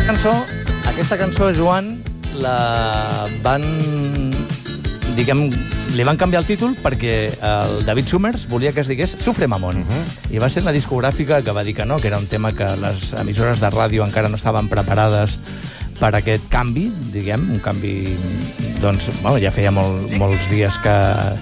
Aquesta cançó, Joan, la van... diguem, li van canviar el títol perquè el David Summers volia que es digués Sufre Mamón. I va ser la discogràfica que va dir que no, que era un tema que les emissores de ràdio encara no estaven preparades per aquest canvi, diguem, un canvi... Doncs, bueno, ja feia molts dies que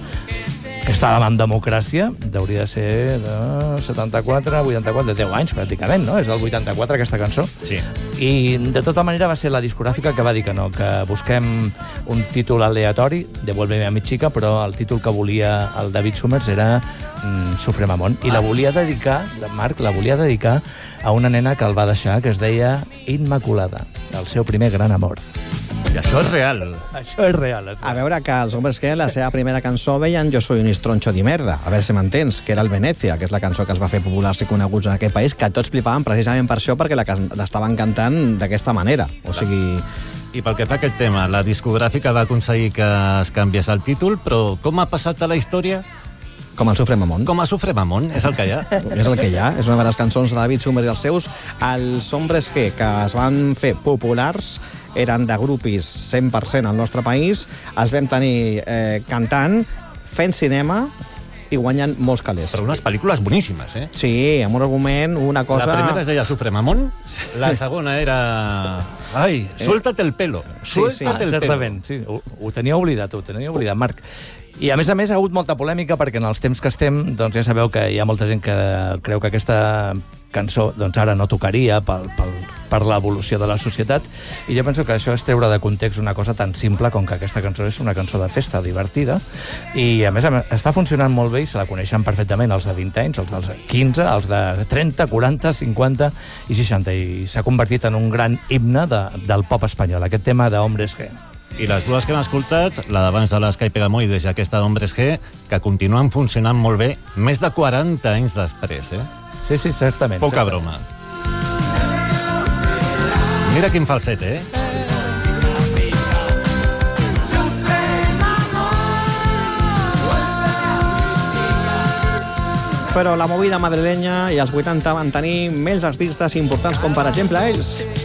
estàvem en democràcia, hauria de ser de 74, 84, de 10 anys, pràcticament, no? És del 84, aquesta cançó. Sí. I, de tota manera, va ser la discogràfica que va dir que no, que busquem un títol aleatori, Devuélveme a mi chica, però el títol que volia el David Summers era Sufre Mamón. I la volia dedicar, Marc, la volia dedicar a una nena que el va deixar, que es deia Inmaculada, el seu primer gran amor. I això és real. Això és real. A veure, que els Hombres G, la seva primera cançó veien Yo soy un estroncho de merda, a veure si m'entens, que era el Venècia, que és la cançó que es va fer populars i coneguts en aquest país, que tots flipaven precisament per això, perquè l'estaven cantant d'aquesta manera. O sigui... I pel que fa a aquest tema, la discogràfica va aconseguir que es canviés el títol, però com ha passat a la història? Com el Sufre Mamón. Com a Sufre Mamón, és el que hi ha. És el que hi ha, és una de les cançons de David Summers i els seus. Els Hombres G, que es van fer populars, eren de grupis 100% al nostre país, els vam tenir cantant, fent cinema i guanyant molts calés. Però unes pel·lícules boníssimes, eh? Sí, amb un argument, una cosa... La primera es deia Sufre Mamón, la segona era... Ai, suéltate el pelo. Suéltate el pelo. Certament, sí, ho tenia oblidat, Marc. I, a més, ha hagut molta polèmica perquè en els temps que estem, doncs ja sabeu que hi ha molta gent que creu que aquesta cançó doncs ara no tocaria per l'evolució de la societat, i jo penso que això és treure de context una cosa tan simple com que aquesta cançó és una cançó de festa divertida, i a més està funcionant molt bé i se la coneixen perfectament els de 20 anys, els dels 15, els de 30, 40, 50 i 60, i s'ha convertit en un gran himne del pop espanyol, aquest tema d'Hombres G. I les dues que hem escoltat, la d'abans de l'Sky Pegamoy i des d'aquesta d'Hombres G, que continuen funcionant molt bé més de 40 anys després, eh? Sí, certament. Poca broma. Mira quin falset, eh? Però la movida madrilenya i els 80 van tenir més artistes importants com, per exemple, ells.